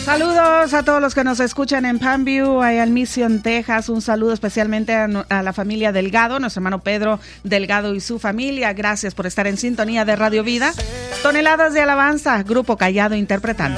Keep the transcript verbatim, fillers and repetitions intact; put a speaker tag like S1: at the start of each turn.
S1: Saludos a todos los que nos escuchan en Panview, allá en Mission, Texas. Un saludo especialmente a, a la familia Delgado, nuestro hermano Pedro Delgado y su familia. Gracias por estar en sintonía de Radio Vida. Toneladas de alabanza, Grupo Callado interpretando.